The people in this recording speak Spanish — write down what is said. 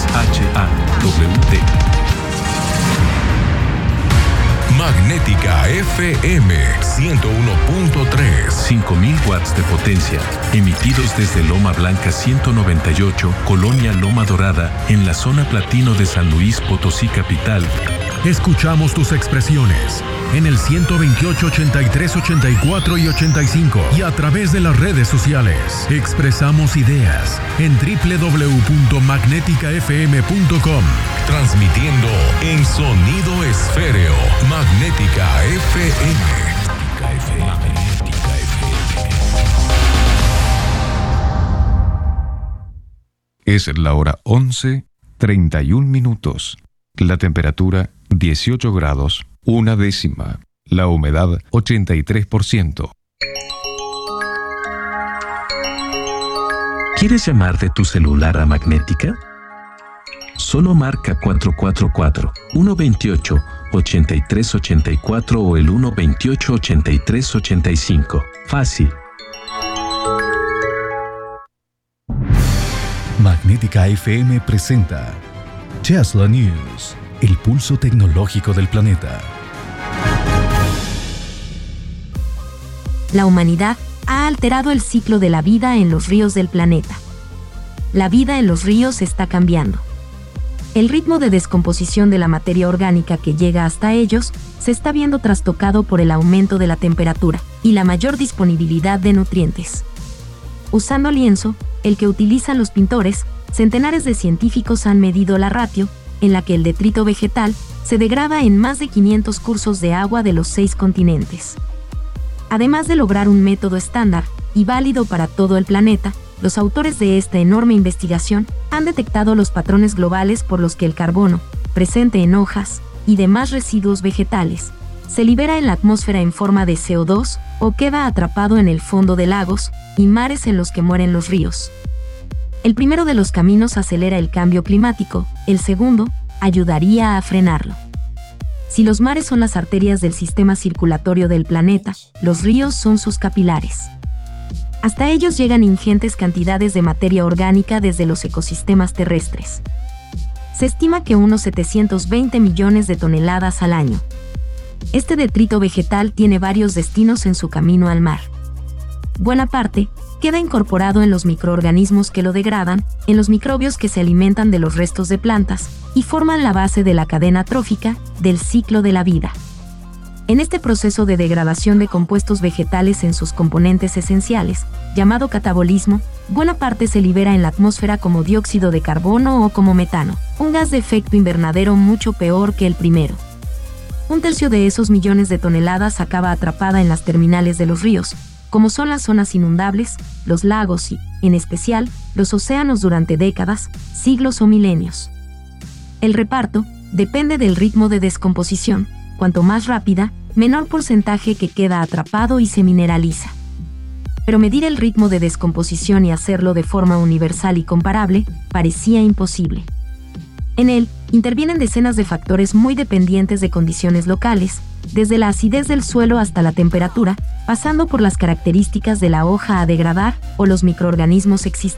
Magnética FM 101.3. 5000 watts de potencia, emitidos desde Loma Blanca 198, Colonia Loma Dorada, en la zona platino de San Luis Potosí capital. Escuchamos tus expresiones en el 128, 83, 84 y 85 y a través de las redes sociales. Expresamos ideas en www.magneticafm.com. Transmitiendo en sonido esféreo. Magnética FM. Magnética FM. Es la hora 11:31. La temperatura 18 grados, 1/10. La humedad 83%. ¿Quieres llamar de tu celular a Magnética? Solo marca 444-128-8384 o el 128-8385. Fácil. Magnética FM presenta Tesla News, el pulso tecnológico del planeta. La humanidad ha alterado el ciclo de la vida en los ríos del planeta. La vida en los ríos está cambiando. El ritmo de descomposición de la materia orgánica que llega hasta ellos se está viendo trastocado por el aumento de la temperatura y la mayor disponibilidad de nutrientes. Usando lienzo, el que utilizan los pintores, centenares de científicos han medido la ratio en la que el detrito vegetal se degrada en más de 500 cursos de agua de los 6 continentes. Además de lograr un método estándar y válido para todo el planeta, los autores de esta enorme investigación han detectado los patrones globales por los que el carbono, presente en hojas y demás residuos vegetales, se libera en la atmósfera en forma de CO2 o queda atrapado en el fondo de lagos y mares en los que mueren los ríos. El primero de los caminos acelera el cambio climático, el segundo ayudaría a frenarlo. Si los mares son las arterias del sistema circulatorio del planeta, los ríos son sus capilares. Hasta ellos llegan ingentes cantidades de materia orgánica desde los ecosistemas terrestres. Se estima que unos 720 millones de toneladas al año. Este detrito vegetal tiene varios destinos en su camino al mar. Buena parte queda incorporado en los microorganismos que lo degradan, en los microbios que se alimentan de los restos de plantas y forman la base de la cadena trófica del ciclo de la vida. En este proceso de degradación de compuestos vegetales en sus componentes esenciales, llamado catabolismo, buena parte se libera en la atmósfera como dióxido de carbono o como metano, un gas de efecto invernadero mucho peor que el primero. 1/3 de esos millones de toneladas acaba atrapada en las terminales de los ríos, como son las zonas inundables, los lagos y, en especial, los océanos durante décadas, siglos o milenios. El reparto depende del ritmo de descomposición. Cuanto más rápida, menor porcentaje que queda atrapado y se mineraliza. Pero medir el ritmo de descomposición y hacerlo de forma universal y comparable parecía imposible. En él, intervienen decenas de factores muy dependientes de condiciones locales, desde la acidez del suelo hasta la temperatura, pasando por las características de la hoja a degradar o los microorganismos existentes.